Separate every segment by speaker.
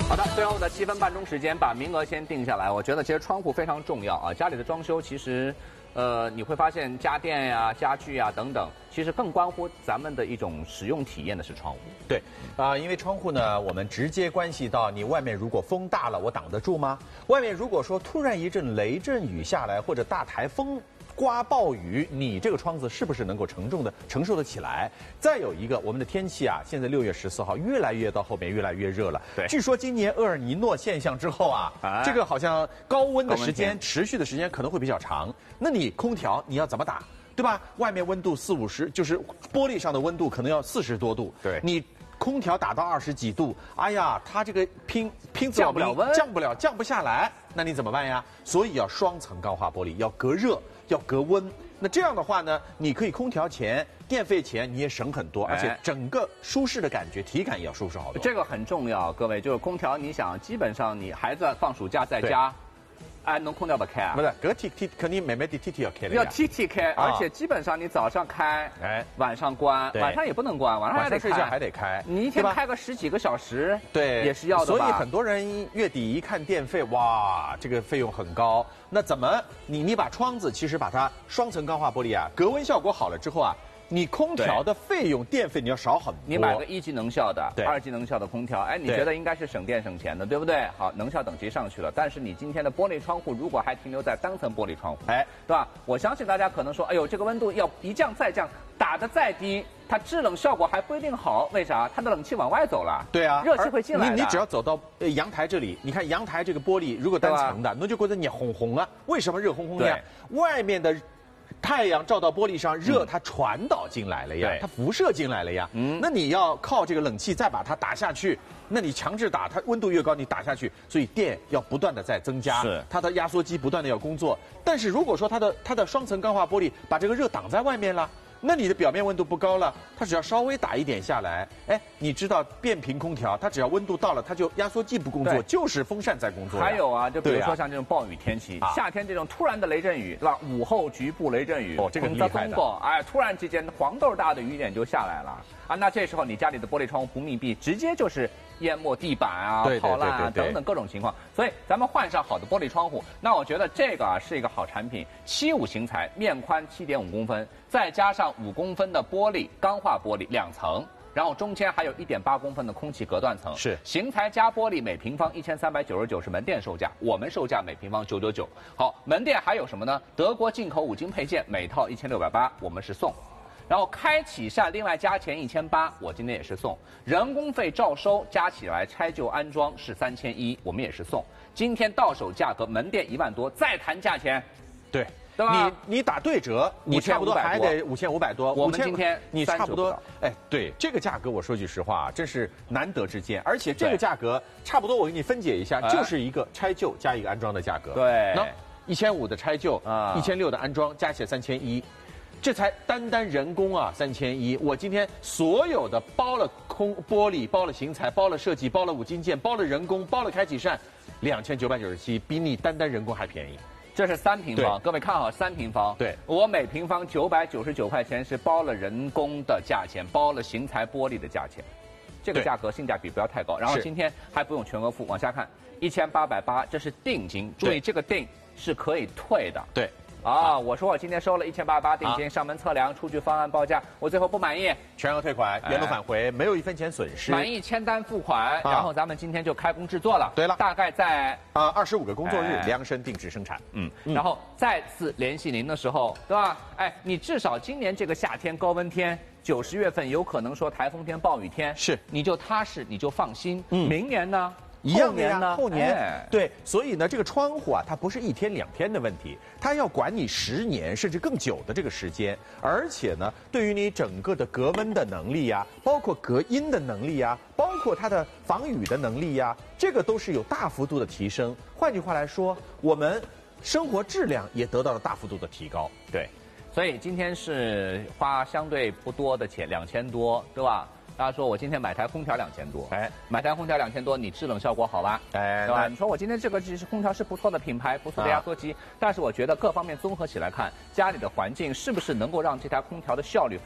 Speaker 1: 好的，最后的7分半钟时间，把名额先定下来。我觉得其实窗户非常重要啊，家里的装修其实，你会发现家电呀、家具呀等等，其实更关乎咱们的一种使用体验的是窗户。
Speaker 2: 对，因为窗户呢，我们直接关系到你外面如果风大了，我挡得住吗？外面如果说突然一阵雷阵雨下来，或者大台风刮暴雨，你这个窗子是不是能够承受得起来？再有一个，我们的天气啊，现在6月14号越来越到后面越来越热了。
Speaker 1: 对，
Speaker 2: 据说今年厄尔尼诺现象之后啊，这个好像高温的时间持续的时间可能会比较长。那你空调你要怎么打？对吧？外面温度40、50，就是玻璃上的温度可能要40多度。
Speaker 1: 对，
Speaker 2: 你空调打到20几度，哎呀，它这个拼
Speaker 1: 降不了温，
Speaker 2: 降不下来，那你怎么办呀？所以要双层钢化玻璃，要隔热，要隔温。那这样的话呢，你可以空调钱、电费钱你也省很多，而且整个舒适的感觉、体感也要舒适好多。
Speaker 1: 这个很重要，各位，就是空调，你想，基本上你孩子放暑假在家。能空调不开啊？
Speaker 2: 不是，搿天肯定慢慢地天要开的。
Speaker 1: 要天开，而且基本上你早上开，晚上关，晚上也不能关，晚上
Speaker 2: 睡觉还得开。
Speaker 1: 你一天开个10几个小时，
Speaker 2: 对，
Speaker 1: 也是要的。
Speaker 2: 所以很多人月底一看电费，哇，这个费用很高。那怎么你把窗子其实把它双层钢化玻璃啊，隔温效果好了之后啊。你空调的费用电费你要少很多。
Speaker 1: 你买个1级能效的、2级能效的空调，哎，你觉得应该是省电省钱的，对不对？好，能效等级上去了，但是你今天的玻璃窗户如果还停留在单层玻璃窗户，对吧？我相信大家可能说，哎呦，这个温度要一降再降，打得再低，它制冷效果还不一定好，为啥？它的冷气往外走了，
Speaker 2: 对啊，
Speaker 1: 热气会进来的。
Speaker 2: 你只要走到阳台这里，你看阳台这个玻璃如果单层的，那就觉得热烘烘啊。为什么热烘烘呀？外面的太阳照到玻璃上，热它传导进来了呀，它辐射进来了呀。那你要靠这个冷气再把它打下去，那你强制打，它温度越高，你打下去，所以电要不断的在增加，它的压缩机不断的要工作。但是如果说它的双层钢化玻璃把这个热挡在外面了，那你的表面温度不高了，它只要稍微打一点下来，哎，你知道变频空调，它只要温度到了，它就压缩机不工作，就是风扇在工作。
Speaker 1: 还有啊，就比如说像这种暴雨天气，夏天这种突然的雷阵雨，对吧？午后局部雷阵雨，
Speaker 2: 这个厉害的，
Speaker 1: 哎，突然之间黄豆大的雨点就下来了啊！那这时候你家里的玻璃窗户不密闭，直接就是淹没地板啊、泡烂啊等等各种情况。所以咱们换上好的玻璃窗户，那我觉得这个是一个好产品，75型材，面宽7.5公分，再加上5公分的玻璃钢化玻璃2层。然后中间还有1.8公分的空气隔断层，
Speaker 2: 是
Speaker 1: 型材加玻璃每平方1399是门店售价，我们售价每平方999。好，门店还有什么呢？德国进口5金配件，每套1680，我们是送。然后开启扇另外加钱1800，我今天也是送。人工费照收加起来拆旧安装是3100，我们也是送。今天到手价格门店1万多，再谈价钱，
Speaker 2: 对。
Speaker 1: 对吧？
Speaker 2: 你打对折，你差不多还得5500多。
Speaker 1: 我们今天
Speaker 2: 你差不多，哎，对这个价格，我说句实话，真是难得之见。而且这个价格差不多，我给你分解一下，就是一个拆旧加一个安装的价格。
Speaker 1: 对，
Speaker 2: 那1500的拆旧，1600的安装，加起来3100，这才单人工啊3100。我今天所有的包了玻璃，包了型材，包了设计，包了5金件，包了人工，包了开启扇，2997，比你单人工还便宜。
Speaker 1: 这是3平方，各位看好3平方。
Speaker 2: 对，
Speaker 1: 我每平方999块钱是包了人工的价钱，包了型材玻璃的价钱，这个价格性价比不要太高。然后今天还不用全额付，往下看，1880，这是定金，注意这个定是可以退的。
Speaker 2: 对。
Speaker 1: 啊，我说我今天收了1880定金，上门测量，出具方案报价，我最后不满意，
Speaker 2: 全额退款，原路返回，没有1分钱损失。
Speaker 1: 满意签单付款，然后咱们今天就开工制作了。
Speaker 2: 对了，
Speaker 1: 大概在
Speaker 2: 25个工作日量身定制生产。
Speaker 1: 然后再次联系您的时候，对吧？哎，你至少今年这个夏天高温天，90月份有可能说台风天、暴雨天，
Speaker 2: 是
Speaker 1: 你就踏实，你就放心。明年呢？
Speaker 2: 一样的呀，后年对，所以呢，这个窗户啊，它不是1天2天的问题，它要管你10年甚至更久的这个时间，而且呢，对于你整个的隔温的能力呀，包括隔音的能力呀，包括它的防雨的能力呀，这个都是有大幅度的提升。换句话来说，我们生活质量也得到了大幅度的提高。
Speaker 1: 对，所以今天是花相对不多的钱，2000多，对吧？大家说我今天买台空调2000多，哎，买台空调2000多，你制冷效果好吧？哎，对吧？你说我今天这个其实空调是不错的品牌，不错的压缩机，但是我觉得各方面综合起来看，家里的环境是不是能够让这台空调的效率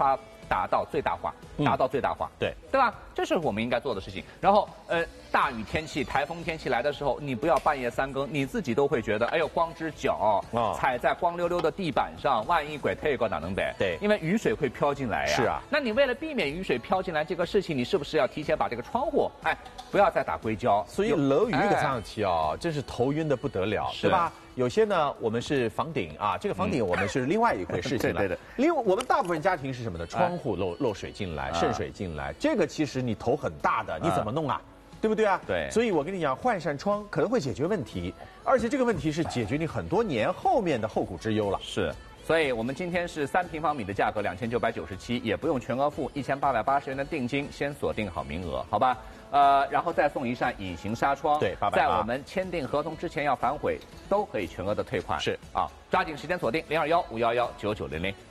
Speaker 1: 达到最大化，
Speaker 2: 对
Speaker 1: 吧？这是我们应该做的事情。然后大雨天气、台风天气来的时候，你不要半夜3更，你自己都会觉得，哎呦，光只脚踩在光溜溜的地板上，万一鬼退个哪能得？
Speaker 2: 对，
Speaker 1: 因为雨水会飘进来呀。
Speaker 2: 是啊，
Speaker 1: 那你为了避免雨水飘进来这个事情，你是不是要提前把这个窗户，不要再打硅胶？
Speaker 2: 所以楼宇的上期真是头晕的不得了，对吧？有些呢，我们是房顶啊，这个房顶我们是另外一回事情了。
Speaker 1: 对。
Speaker 2: 另外，我们大部分家庭是什么呢？窗户漏水进来，渗水进来，这个其实你头很大的，你怎么弄啊？对不对啊？
Speaker 1: 对。
Speaker 2: 所以我跟你讲，换扇窗可能会解决问题，而且这个问题是解决你很多年后面的后顾之忧了。
Speaker 1: 是。所以我们今天是3平方米的价格2997，也不用全额付，1880元的定金，先锁定好名额，好吧？然后再送一扇隐形纱窗，
Speaker 2: 对，880。
Speaker 1: 在我们签订合同之前要反悔，都可以全额的退款。
Speaker 2: 是
Speaker 1: 啊，抓紧时间锁定021-511-9900。